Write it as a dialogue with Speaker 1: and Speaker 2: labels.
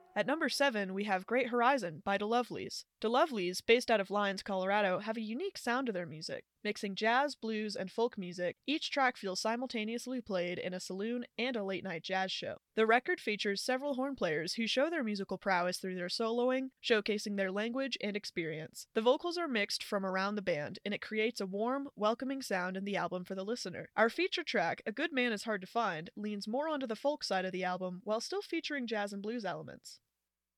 Speaker 1: At number 7, we have Great Horizon by DeLovelies. DeLovelies, based out of Lyons, Colorado, have a unique sound to their music. Mixing jazz, blues, and folk music, each track feels simultaneously played in a saloon and a late-night jazz show. The record features several horn players who show their musical prowess through their soloing, showcasing their language and experience. The vocals are mixed from around the band, and it creates a warm, welcoming sound in the album for the listener. Our feature track, A Good Man Is Hard to Find, leans more onto the folk side of the album while still featuring jazz and blues elements.